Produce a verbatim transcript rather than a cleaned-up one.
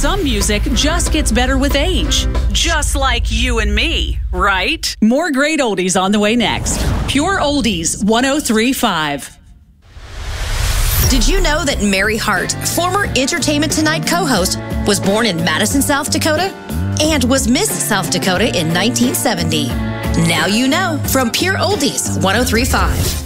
some music just gets better with age. Just like you and me, right? More great oldies on the way next. Pure Oldies one oh three point five. Did you know that Mary Hart, former Entertainment Tonight co-host, was born in Madison, South Dakota, and was Miss South Dakota in nineteen seventy? Now you know from Pure Oldies one oh three point five.